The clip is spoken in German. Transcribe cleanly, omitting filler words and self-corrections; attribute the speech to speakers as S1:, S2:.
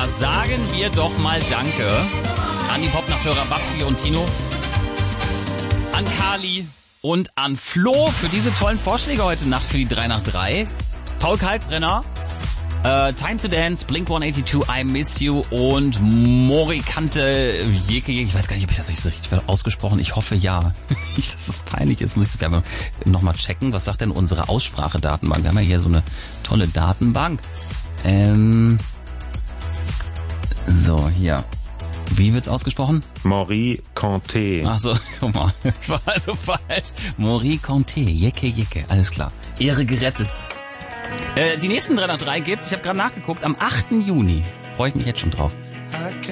S1: sagen wir doch mal Danke an die Popnachhörer Babsi und Tino, an Kali und an Flo für diese tollen Vorschläge heute Nacht für die 3 nach 3. Paul Kalkbrenner, Time to Dance, Blink-182, I Miss You und Morikante Jeke. Ich weiß gar nicht, ob ich das richtig ausgesprochen. Ich hoffe ja. Nicht, dass das peinlich ist. Muss ich das ja nochmal checken. Was sagt denn unsere Aussprachedatenbank? Wir haben ja hier so eine tolle Datenbank. So, hier. Wie wird's ausgesprochen?
S2: Morikante.
S1: Ach so, guck mal. Das war also falsch. Morikante, Jeke. Alles klar. Ehre gerettet. Die nächsten 3 nach 3 gibt's, ich habe gerade nachgeguckt, am 8. Juni. Freue ich mich jetzt schon drauf.